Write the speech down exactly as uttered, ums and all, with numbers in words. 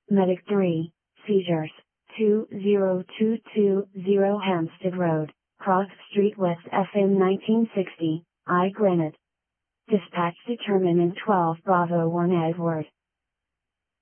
Medic three, seizures, two zero two two zero Hampstead Road, Cross Street West F M nineteen sixty, I Granite. Dispatch determinant twelve Bravo one Edward.